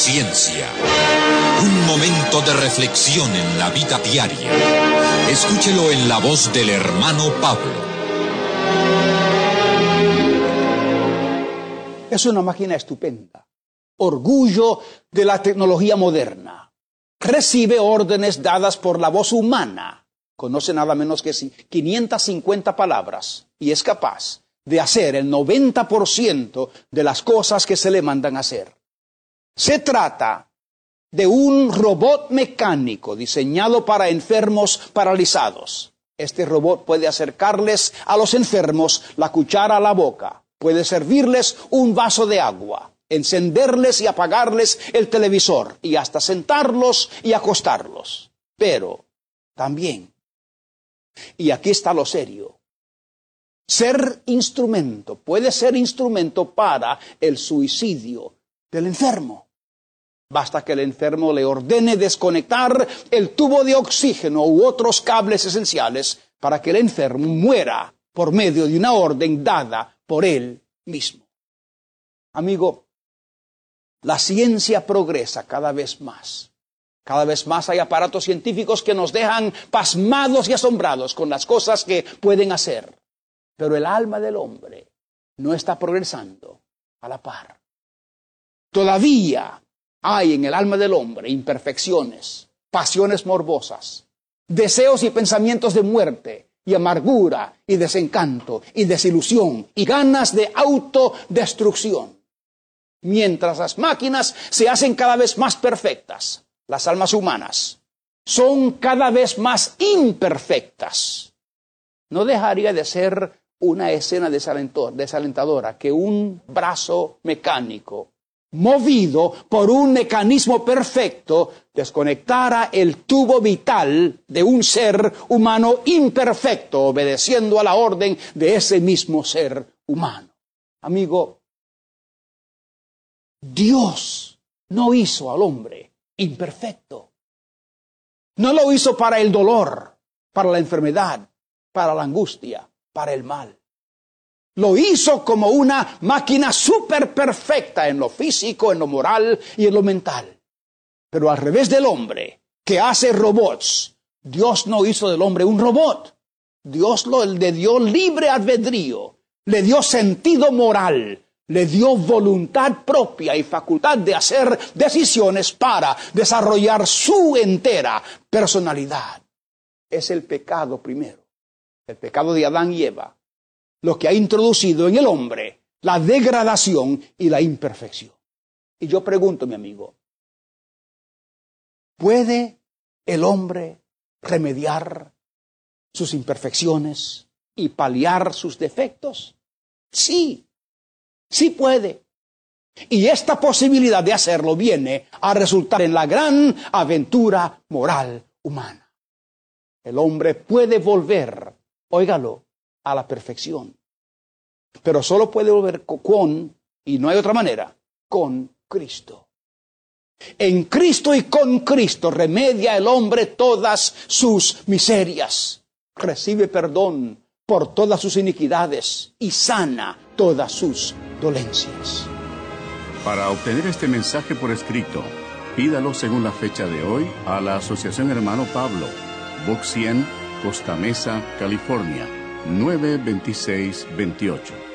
Ciencia. Un momento de reflexión en la vida diaria. Escúchelo en la voz del hermano Pablo. Es una máquina estupenda. Orgullo de la tecnología moderna. Recibe órdenes dadas por la voz humana. Conoce nada menos que 550 palabras y es capaz de hacer el 90% de las cosas que se le mandan a hacer. Se trata de un robot mecánico diseñado para enfermos paralizados. Este robot puede acercarles a los enfermos la cuchara a la boca, puede servirles un vaso de agua, encenderles y apagarles el televisor y hasta sentarlos y acostarlos. Pero también, y aquí está lo serio, puede ser instrumento para el suicidio del enfermo. Basta que el enfermo le ordene desconectar el tubo de oxígeno u otros cables esenciales para que el enfermo muera por medio de una orden dada por él mismo. Amigo, la ciencia progresa cada vez más. Cada vez más hay aparatos científicos que nos dejan pasmados y asombrados con las cosas que pueden hacer. Pero el alma del hombre no está progresando a la par. Todavía hay en el alma del hombre imperfecciones, pasiones morbosas, deseos y pensamientos de muerte, y amargura, y desencanto, y desilusión, y ganas de autodestrucción. Mientras las máquinas se hacen cada vez más perfectas, las almas humanas son cada vez más imperfectas. No dejaría de ser una escena desalentadora que un brazo mecánico movido por un mecanismo perfecto, desconectara el tubo vital de un ser humano imperfecto, obedeciendo a la orden de ese mismo ser humano. Amigo, Dios no hizo al hombre imperfecto. No lo hizo para el dolor, para la enfermedad, para la angustia, para el mal. Lo hizo como una máquina súper perfecta en lo físico, en lo moral y en lo mental. Pero al revés del hombre, que hace robots, Dios no hizo del hombre un robot. Dios le dio libre albedrío, le dio sentido moral, le dio voluntad propia y facultad de hacer decisiones para desarrollar su entera personalidad. Es el pecado primero, el pecado de Adán y Eva, lo que ha introducido en el hombre la degradación y la imperfección. Y yo pregunto, mi amigo, ¿puede el hombre remediar sus imperfecciones y paliar sus defectos? Sí, sí puede. Y esta posibilidad de hacerlo viene a resultar en la gran aventura moral humana. El hombre puede volver, óigalo, a la perfección. Pero solo puede volver con, y no hay otra manera, con Cristo. En Cristo y con Cristo remedia el hombre todas sus miserias, recibe perdón por todas sus iniquidades y sana todas sus dolencias. Para obtener este mensaje por escrito, pídalo según la fecha de hoy a la Asociación Hermano Pablo, Box 100, Costa Mesa, California, 92628.